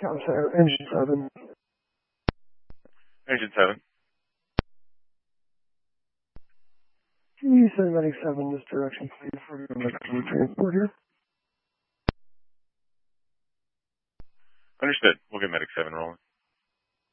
Center, Engine 7. Engine 7. Can you send Medic 7 this direction, please, for your medical transport here? Understood. We'll get Medic 7 rolling.